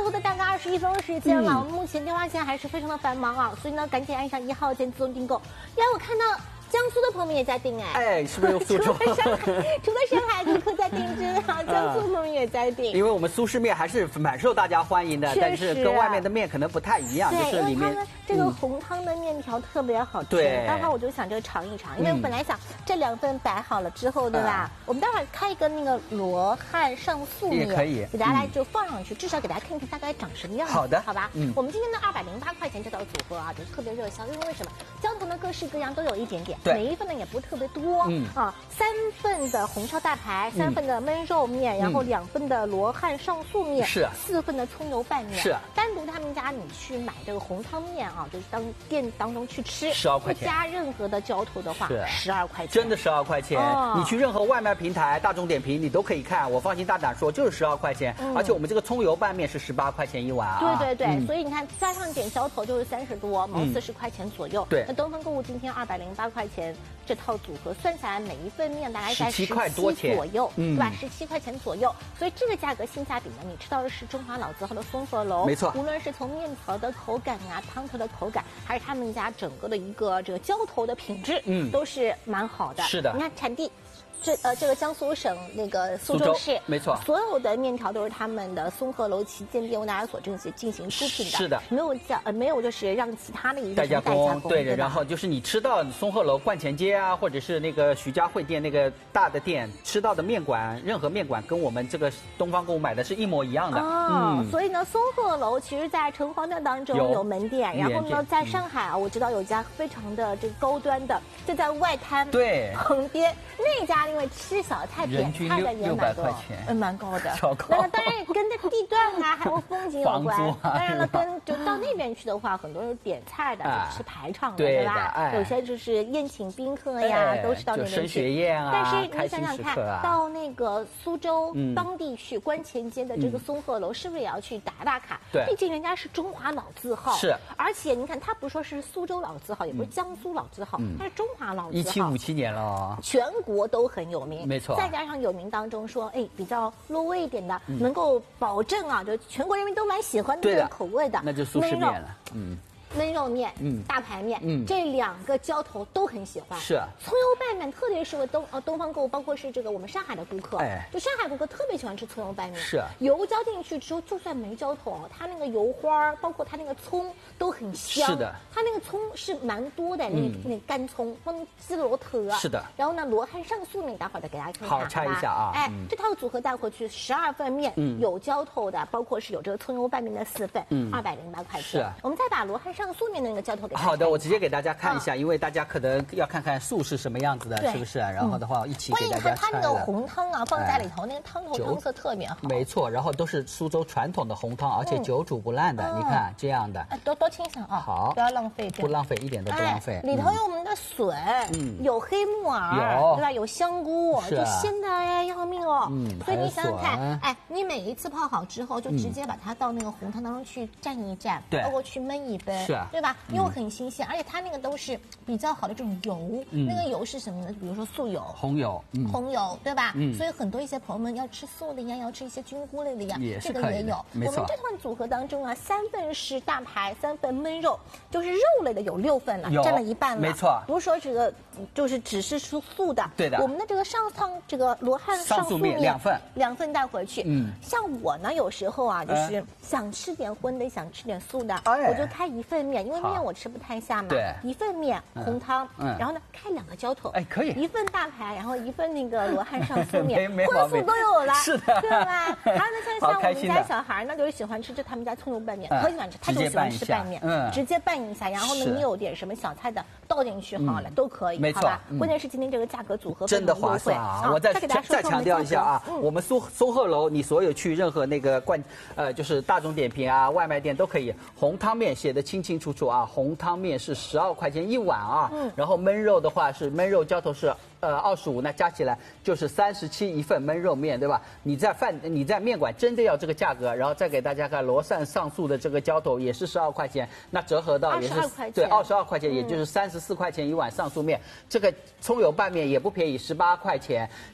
后的大概21分钟时间了，我们目前电话线还是非常的繁忙啊，所以呢，赶紧按上1号键自动订购。呀，我看到江苏的朋友们也在订哎，是不是有苏州？ 除了上海顾客在订制啊，江苏朋友们也在订。 因为我们苏式面还是蛮受大家欢迎的，但是跟外面的面可能不太一样，就是里面这个红汤的面条特别好吃。 对， 待会儿我就想这个尝一尝，因为我本来想这2份摆好了之后，对吧？我们待会儿开一个那个罗汉上素面， 也可以给大家来就放上去，至少给大家看看大概长什么样子。 好的， 好吧。我们今天的208块钱这道组合啊，就特别热销，因为为什么？浇头呢各式各样都有一点点，每一份呢也不特别多。3份的红烧大排，3份的焖肉面，然后2份的罗汉上素面， 是 4份的葱油拌面。 是单独他们家你去买这个红汤面啊，就是店当中去吃 ，12块钱， 不加任何的浇头的话，12块钱， 真的12块钱。你去任何外卖平台、大众点评你都可以看，我放心大胆说，就是12块钱。而且我们这个葱油拌面是18块钱一碗啊。 对对对，所以你看加上点浇头就是30多，毛40块钱左右。 对， 那东方购物今天208块钱这套组合算下来，每一份面大概在 17块多钱左右，对吧？17块钱左右，所以这个价格性价比呢，你吃到的是中华老字号的松鹤楼， 没错。 无论是从面条的口感啊、汤头的口感，还是他们家整个的一个这个浇头的品质，都是蛮好的。 是的， 你看产地。这个江苏省那个苏州市， 没错， 所有的面条都是他们的松鹤楼旗舰店为大家所进行出品的， 是的， 没有就是让其他的一个代加工，对的， 然后就是你吃到松鹤楼冠前街啊，或者是那个徐家汇店那个大的店吃到的面馆，任何面馆跟我们这个东方购物买的是一模一样的。 所以呢，松鹤楼其实在城隍庙当中有门店，然后呢，在上海啊，我知道有一家非常的这个高端的，就在外滩旁边那家。因为吃小菜点菜的也蛮多，蛮高的， 超高。 那当然也跟这地段啊，还有风景有关。当然了，就到那边去的话，很多人点菜的，就吃排场的，对吧？有些就是宴请宾客呀，都是到那边去。 升学宴啊， 但是你想想看，到那个苏州当地去观前街的这个松鹤楼，是不是也要去打卡？ 对， 毕竟人家是中华老字号， 是。 而且你看，他不说是苏州老字号，也不是江苏老字号，他是中华老字号。 1757年了， 全国都很有名， 没错。 再加上有名当中说，比较落味一点的，能够保证啊，就全国人民都蛮喜欢的这个口味的， 那就苏式面了， 焖肉面、大排面，这2个浇头都很喜欢。 是葱油拌面特别适合东方购物，包括是这个我们上海的顾客，就上海顾客特别喜欢吃葱油拌面。 是油浇进去之后，就算没浇头，它那个油花，包括它那个葱都很香。 是的， 它那个葱是蛮多的，那干葱，放鸡罗头啊。 是的。 然后呢，罗汉上素面，待会儿再给大家看看。 好，拆一下啊。 这套组合带回去12份面，有浇头的，包括是有这个葱油拌面的4份，208块钱。 是。 我们再把罗汉上素面的那个浇头。 好的，我直接给大家看一下，因为大家可能要看看素是什么样子的，是不是？然后的话，一起给大家看它那个红汤啊，放在里头，那个汤头汤色特别好。 没错，然后都是苏州传统的红汤，而且久煮不烂的。你看这样的， 多清爽啊！ 好， 不要浪费， 不浪费，一点都不浪费。 里头有我们的笋，有黑木耳，对吧？有香菇，就鲜的要命哦。所以你想想看，你每一次泡好之后，就直接把它到那个红汤当中去蘸一蘸，包括去焖一焖，对吧？又很新鲜，而且它那个都是比较好的这种油，那个油是什么呢？比如说素油、 红油， 对吧？所以很多一些朋友们要吃素的呀，要吃一些菌菇类的呀，这个也有。我们这款组合当中啊，3份是大排，3份焖肉，就是肉类的有6份了，占了1半了。 没错， 不是说这个就是只是素的。 对的。 我们的这个这个罗汉上素面2份带回去。像我呢，有时候啊，就是想吃点荤的，想吃点素的，我就开1份面，因为面我吃不太下嘛。 对 ，1份面红汤，然后呢开2个浇头， 可以， 1份大排，然后1份那个罗汉上素面， 荤素都有了， 是的， 对吧？还有呢，像我们家小孩呢，就是喜欢吃他们家葱油拌面，可喜欢吃，他就喜欢吃拌面，直接拌一下，然后呢，你有点什么小菜的倒进去好了，都可以， 没错。 关键是今天这个价格组合真的划算啊！我再强调一下啊，我们松鹤楼，你所有去任何那个就是大众点评啊、外卖店都可以，红汤面写的清清楚楚啊，红汤面是12块钱一碗啊，然后焖肉的话是焖肉浇头是25，那加起来就是37一份焖肉面，对吧？你在面馆真的要这个价格，然后再给大家看罗汉上素的这个浇头也是12块钱，那折合到也是对22块钱，也就是34块钱一碗上素面。这个葱油拌面也不便宜，18块钱。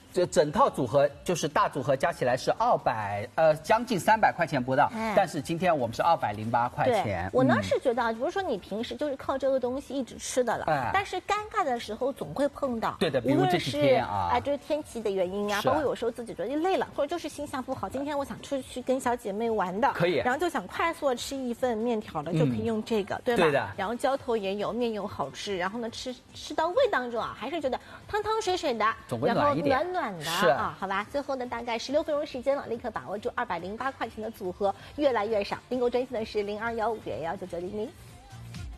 这整套组合就是大组合加起来是将近300块钱不到，但是今天我们是208块钱。 我呢是觉得，比如说你平时就是靠这个东西一直吃的了，但是尴尬的时候总会碰到。 对的，比如这几天啊， 就是天气的原因啊，包括有时候自己觉得累了，或者就是心象不好，今天我想出去跟小姐妹玩的， 可以， 然后就想快速的吃一份面条的，就可以用这个，对吧？ 对的。 然后浇头也有，面又好吃，然后呢吃到胃当中啊，还是觉得汤汤水水的， 然后暖暖的啊，好吧。最后呢，大概16分钟时间了，立刻把握住208块钱的组合，越来越少。订购专线的是0215911990。